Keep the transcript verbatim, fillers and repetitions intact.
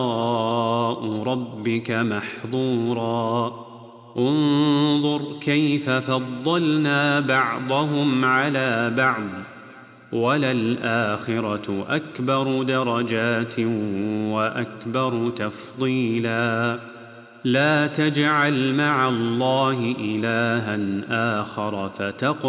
ربك محظورا انظر كيف فضلنا بعضهم على بعض وللآخرة أكبر درجات وأكبر تفضيلا لا تجعل مع الله إلها آخر فتقل